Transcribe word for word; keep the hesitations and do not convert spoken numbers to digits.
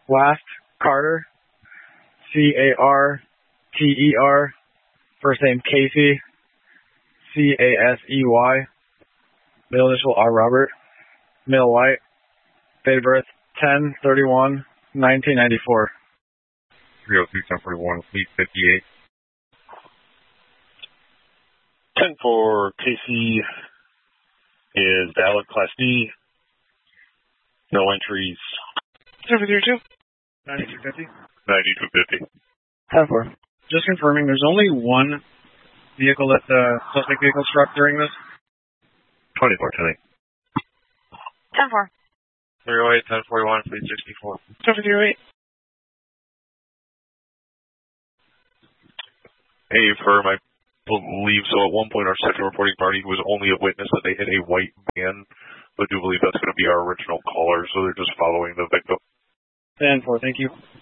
Last, Carter, C A R T E R, first name Casey, C A S E Y, middle initial R Robert, male white, date of birth ten thirty-one nineteen ninety-four. three oh two ten forty-one, fleet fifty-eight. ten four, Casey is valid, Class D. No entries. seven zero two. ninety-two fifty. ninety-two fifty. ten four. Just confirming, there's only one vehicle that the suspect vehicle struck during this? twenty-four, ten eight. ten four. three oh eight, ten forty-one, fleet sixty-four. seven zero eight. Hey, firm, I believe so. At one point, our second reporting party was only a witness that they hit a white van, but I do believe that's going to be our original caller, so they're just following the victim. ten four, thank you.